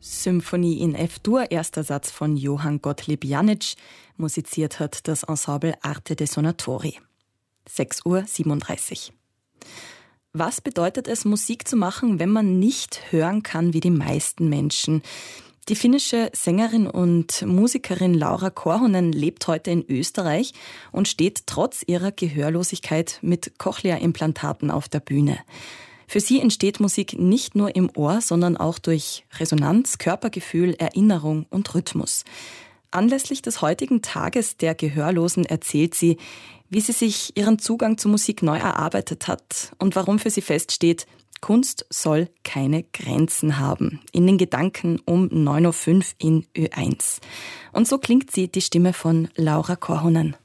Symphonie in F-Dur, erster Satz von Johann Gottlieb Janisch. Musiziert hat das Ensemble Arte dei Suonatori. 6:37 Uhr. Was bedeutet es, Musik zu machen, wenn man nicht hören kann wie die meisten Menschen? Die finnische Sängerin und Musikerin Laura Korhonen lebt heute in Österreich und steht trotz ihrer Gehörlosigkeit mit Cochlea-Implantaten auf der Bühne. Für sie entsteht Musik nicht nur im Ohr, sondern auch durch Resonanz, Körpergefühl, Erinnerung und Rhythmus. Anlässlich des heutigen Tages der Gehörlosen erzählt sie, wie sie sich ihren Zugang zur Musik neu erarbeitet hat und warum für sie feststeht, Kunst soll keine Grenzen haben. In den Gedanken um 9:05 Uhr in Ö1. Und so klingt sie, die Stimme von Laura Korhonen.